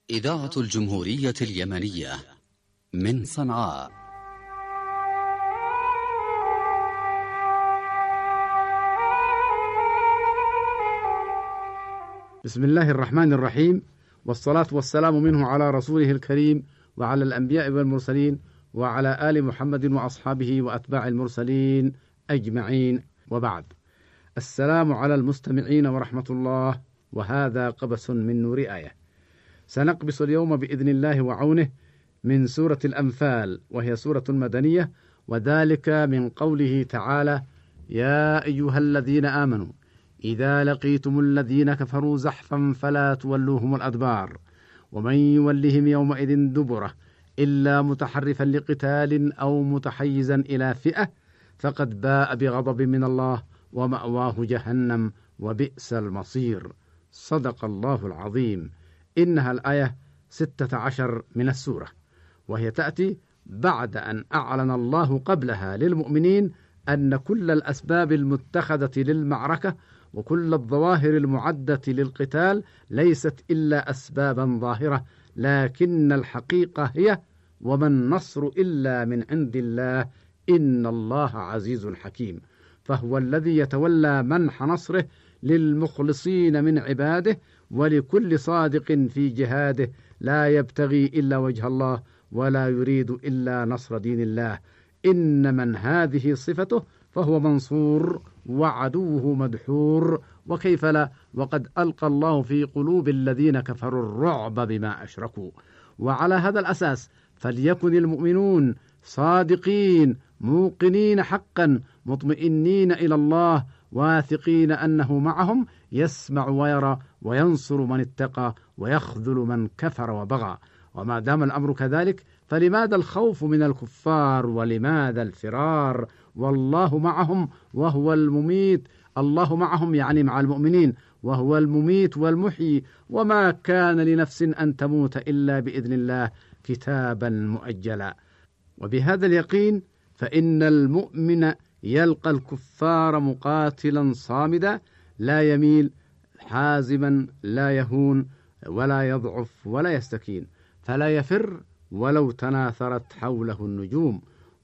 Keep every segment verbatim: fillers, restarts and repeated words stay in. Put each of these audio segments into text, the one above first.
إذاعة الجمهورية اليمنية من صنعاء. بسم الله الرحمن الرحيم، والصلاة والسلام منه على رسوله الكريم وعلى الأنبياء والمرسلين وعلى آل محمد وأصحابه وأتباع المرسلين أجمعين، وبعد. السلام على المستمعين ورحمة الله، وهذا قبس من نور آية. سنقبس اليوم بإذن الله وعونه من سورة الأنفال، وهي سورة مدنية، وذلك من قوله تعالى: يا أيها الذين آمنوا إذا لقيتم الذين كفروا زحفا فلا تولوهم الأدبار ومن يولهم يومئذ دبره إلا متحرفا لقتال أو متحيزا إلى فئة فقد باء بغضب من الله ومأواه جهنم وبئس المصير. صدق الله العظيم. إنها الآية ستة عشر من السورة، وهي تأتي بعد أن أعلن الله قبلها للمؤمنين أن كل الأسباب المتخذة للمعركة وكل الظواهر المعدة للقتال ليست إلا أسبابا ظاهرة، لكن الحقيقة هي: وما النصر إلا من عند الله إن الله عزيز حكيم. فهو الذي يتولى منح نصره للمخلصين من عباده ولكل صادق في جهاده لا يبتغي إلا وجه الله ولا يريد إلا نصر دين الله. إن من هذه صفته فهو منصور وعدوه مدحور، وكيف لا وقد ألقى الله في قلوب الذين كفروا الرعب بما أشركوا. وعلى هذا الأساس فليكن المؤمنون صادقين موقنين حقا مطمئنين إلى الله واثقين أنه معهم يسمع ويرى وينصر من اتقى ويخذل من كفر وبغى. وما دام الأمر كذلك فلماذا الخوف من الكفار ولماذا الفرار؟ والله معهم وهو المميت. الله معهم يعني مع المؤمنين، وهو المميت والمحيي، وما كان لنفس أن تموت إلا بإذن الله كتابا مؤجلا. وبهذا اليقين فإن المؤمن يلقى الكفار مقاتلا صامدا لا يميل، حازما لا يهون ولا يضعف ولا يستكين، فلا يفر ولو تناثرت حوله النجوم،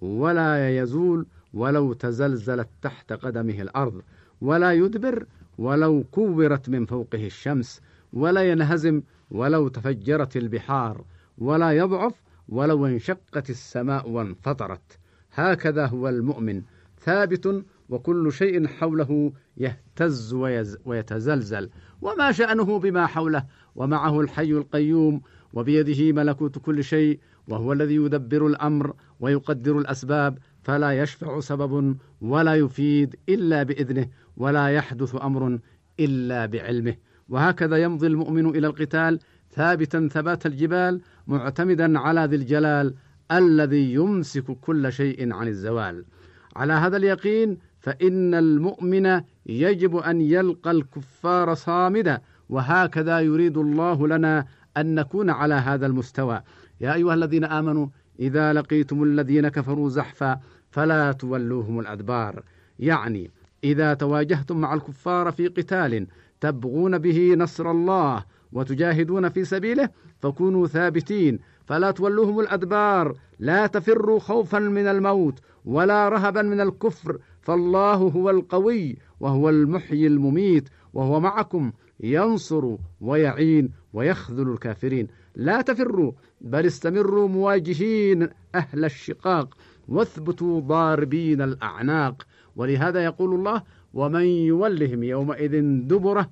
ولا يزول ولو تزلزلت تحت قدمه الأرض، ولا يدبر ولو كورت من فوقه الشمس، ولا ينهزم ولو تفجرت البحار، ولا يضعف ولو انشقت السماء وانفطرت. هكذا هو المؤمن، ثابت وكل شيء حوله يهتز ويتزلزل، وما شأنه بما حوله، ومعه الحي القيوم، وبيده ملكوت كل شيء، وهو الذي يدبر الأمر ويقدر الأسباب، فلا يشفع سبب ولا يفيد إلا بإذنه، ولا يحدث أمر إلا بعلمه. وهكذا يمضي المؤمن إلى القتال ثابتا ثبات الجبال، معتمدا على ذي الجلال الذي يمسك كل شيء عن الزوال. على هذا اليقين فإن المؤمن يجب أن يلقى الكفار صامدا، وهكذا يريد الله لنا أن نكون على هذا المستوى. يا أيها الذين آمنوا إذا لقيتم الذين كفروا زحفا فلا تولوهم الأدبار، يعني إذا تواجهتم مع الكفار في قتال تبغون به نصر الله وتجاهدون في سبيله فكونوا ثابتين، فلا تولوهم الأدبار، لا تفروا خوفا من الموت ولا رهبا من الكفر، فالله هو القوي وهو المحيي المميت، وهو معكم ينصر ويعين ويخذل الكافرين. لا تفروا بل استمروا مواجهين أهل الشقاق واثبتوا ضاربين الأعناق. ولهذا يقول الله: ومن يولهم يومئذ دبره،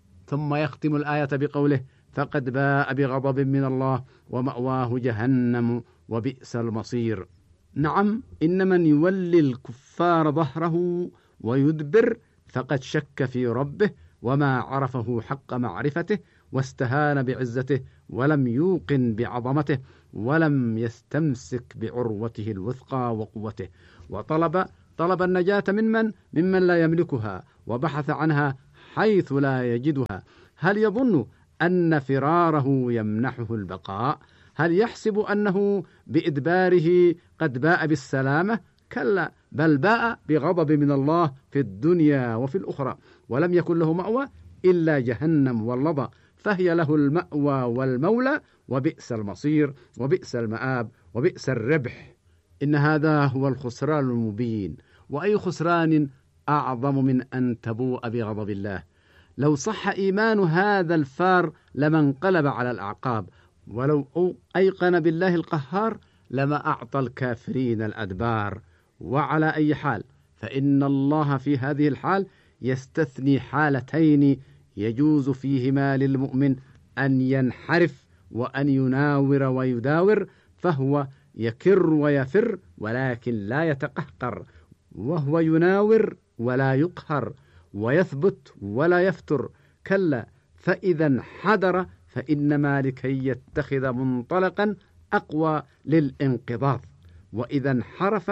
ثم يختم الآية بقوله: فقد باء بغضب من الله ومأواه جهنم وبئس المصير. نعم، إن من يولي الكفار ظهره ويدبر فقد شك في ربه وما عرفه حق معرفته، واستهان بعزته ولم يوقن بعظمته، ولم يستمسك بعروته الوثقى وقوته، وطلب طلب النجاة ممن ممن لا يملكها، وبحث عنها حيث لا يجدها. هل يظن أن فراره يمنحه البقاء؟ هل يحسب أنه بإدباره قد باء بالسلامة؟ كلا، بل باء بغضب من الله في الدنيا وفي الأخرى، ولم يكن له مأوى إلا جهنم واللظى، فهي له المأوى والمولى، وبئس المصير وبئس المآب وبئس الربح. إن هذا هو الخسران المبين، وأي خسران أعظم من أن تبوء بغضب الله. لو صح إيمان هذا الفار لما انقلب على الأعقاب، ولو أيقن بالله القهار لما أعطى الكافرين الأدبار. وعلى أي حال فإن الله في هذه الحال يستثني حالتين يجوز فيهما للمؤمن أن ينحرف وأن يناور ويداور، فهو يكر ويفر ولكن لا يتقهقر، وهو يناور ولا يقهر، ويثبت ولا يفتر. كلا، فإذا انحدر فإنما لكي يتخذ منطلقا أقوى للانقضاض، وإذا انحرف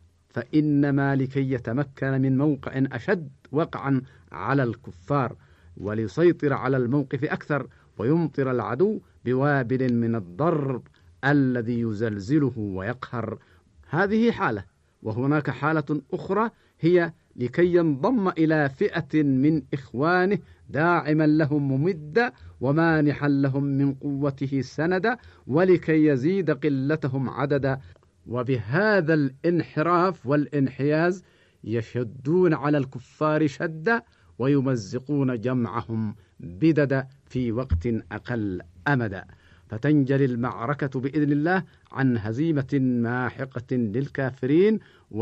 فإنما لكي يتمكن من موقع أشد وقعا على الكفار، وليسيطر على الموقف أكثر، ويمطر العدو بوابل من الضرب الذي يزلزله ويقهر. هذه حالة، وهناك حالة أخرى هي لكي ينضم إلى فئة من إخوانه داعما لهم ممدا ومانحا لهم من قوته سندا، ولكي يزيد قلتهم عددا. وبهذا الانحراف والانحياز يشدون على الكفار شدا، ويمزقون جمعهم بددا في وقت أقل أمدا، فتنجلي المعركة بإذن الله عن هزيمة ماحقة للكافرين،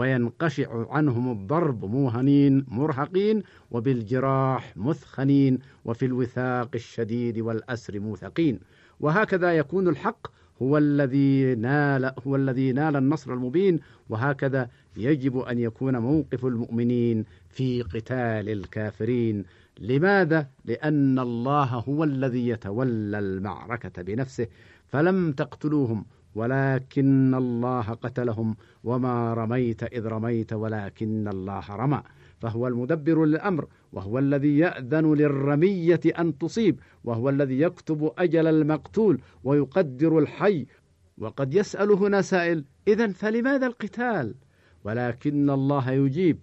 وينقشع عنهم الضرب موهنين مرهقين، وبالجراح مثخنين، وفي الوثاق الشديد والأسر موثقين. وهكذا يكون الحق هو الذي نال هو الذي نال النصر المبين، وهكذا يجب أن يكون موقف المؤمنين في قتال الكافرين. لماذا؟ لأن الله هو الذي يتولى المعركة بنفسه، فلم تقتلوهم ولكن الله قتلهم، وما رميت إذ رميت ولكن الله رمى. فهو المدبر للأمر، وهو الذي يأذن للرمية أن تصيب، وهو الذي يكتب أجل المقتول ويقدر الحي. وقد يسأل هنا سائل: إذن فلماذا القتال؟ ولكن الله يجيب: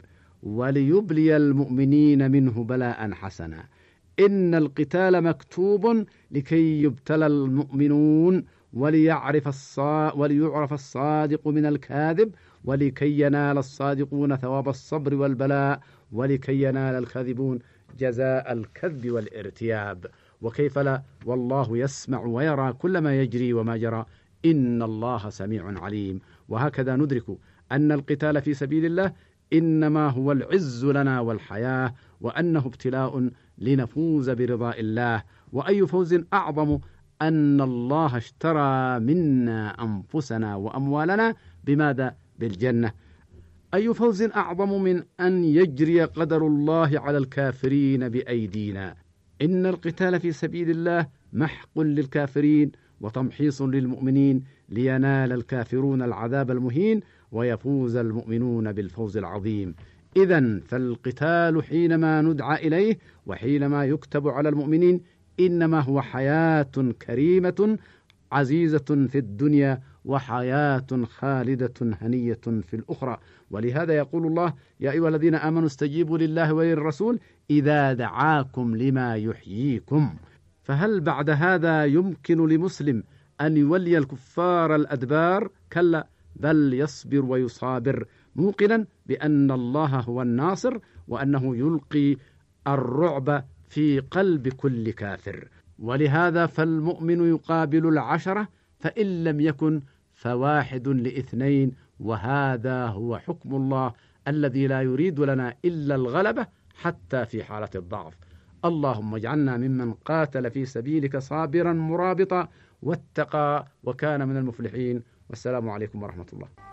وليبلي المؤمنين منه بلاء حسنا. إن القتال مكتوب لكي يبتلى المؤمنون، وليعرف الصا... وليعرف الصادق من الكاذب، ولكي ينال الصادقون ثواب الصبر والبلاء، ولكي ينال الكاذبون جزاء الكذب والارتياب. وكيف لا، والله يسمع ويرى كل ما يجري وما جرى، إن الله سميع عليم. وهكذا ندرك أن القتال في سبيل الله إنما هو العز لنا والحياة، وأنه ابتلاء لنفوز برضاء الله. وأي فوز أعظم أن الله اشترى منا أنفسنا وأموالنا بماذا؟ بالجنة. أي فوز أعظم من أن يجري قدر الله على الكافرين بأيدينا. إن القتال في سبيل الله محق للكافرين وتمحيص للمؤمنين، لينال الكافرون العذاب المهين ويفوز المؤمنون بالفوز العظيم. إذن فالقتال حينما ندعى إليه وحينما يكتب على المؤمنين إنما هو حياة كريمة عزيزة في الدنيا، وحياة خالدة هنية في الأخرى. ولهذا يقول الله: يا أيها الذين آمنوا استجيبوا لله وللرسول إذا دعاكم لما يحييكم. فهل بعد هذا يمكن لمسلم أن يولي الكفار الأدبار؟ كلا، بل يصبر ويصابر، موقنا بأن الله هو الناصر، وأنه يلقي الرعب في قلب كل كافر. ولهذا فالمؤمن يقابل العشرة، فإن لم يكن فواحد لاثنين، وهذا هو حكم الله الذي لا يريد لنا إلا الغلبة حتى في حالة الضعف. اللهم اجعلنا ممن قاتل في سبيلك صابرا مرابطا واتقى وكان من المفلحين. والسلام عليكم ورحمة الله.